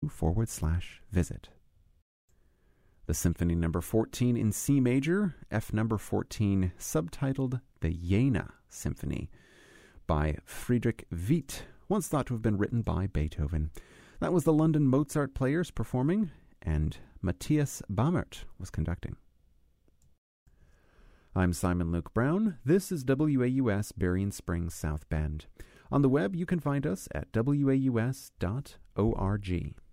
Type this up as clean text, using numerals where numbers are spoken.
www.bbc.co.uk/visit. The Symphony No. 14 in C major, F No. 14, subtitled the Jena Symphony, by Friedrich Witt, once thought to have been written by Beethoven. That was the London Mozart Players performing, and Matthias Bammert was conducting. I'm Simon Luke Brown. This is WAUS Berrien Springs South Bend. On the web, you can find us at waus.org.